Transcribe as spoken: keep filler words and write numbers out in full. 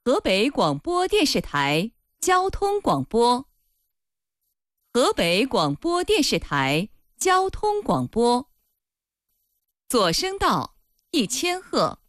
河北广播电视台交通广播。河北广播电视台交通广播。左声道一千赫，